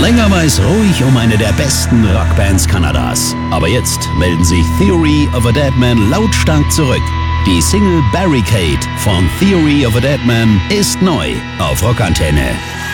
länger war es ruhig um eine der besten Rockbands Kanadas. Aber jetzt melden sich Theory of a Deadman lautstark zurück. Die Single Barricade von Theory of a Deadman ist neu auf Rockantenne.